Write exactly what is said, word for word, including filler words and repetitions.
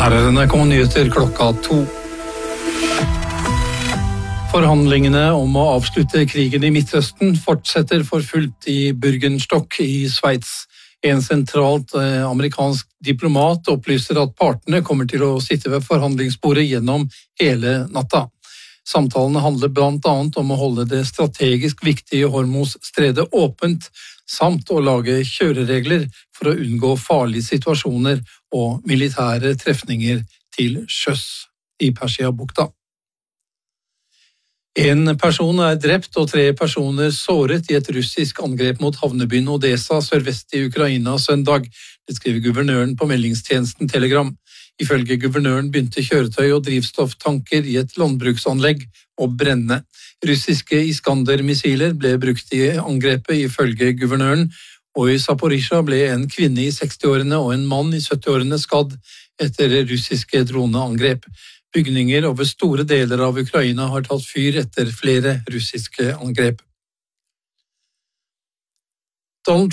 Her er N R K-nyheter klokka to. Forhandlingene om å avslutte krigen i Midtøsten fortsetter for fullt i Bürgenstock i Sveits. En sentralt eh, amerikansk diplomat opplyser at partene kommer til å sitte ved forhandlingsbordet gjennom hele natta. Samtalene handler blant annet om å holde det strategisk viktige Hormuz-stredet åpent, samt å lage kjøreregler for å unngå farlige situasjoner og militære trefninger til sjøs i Persiabukta. En person er drept og tre personer såret i et russisk angrep mot havnebyen Odessa sørvest i Ukraina søndag, det skriver guvernøren på meldingstjenesten Telegram. Ifølge guvernøren begynte kjøretøy og drivstofftanker i et landbruksanlegg å brenne. Russiske Iskander-missiler ble brukt i angrepet ifølge guvernøren, og i Zaporizjzja ble en kvinne i sekstiårene og en mann i syttiårene skadd etter russiske droneangrep. Bygninger over store deler av Ukraina har tatt fyr etter flere russiske angrep. Donald